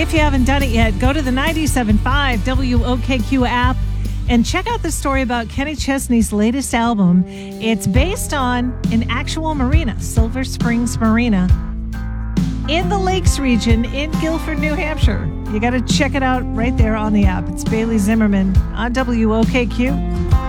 If you haven't done it yet, go to the 97.5 WOKQ app and check out the story about Kenny Chesney's latest album. It's based on an actual marina, Silver Springs Marina, in the Lakes region in Guilford, New Hampshire. You got to check it out right there on the app. It's Bailey Zimmerman on WOKQ.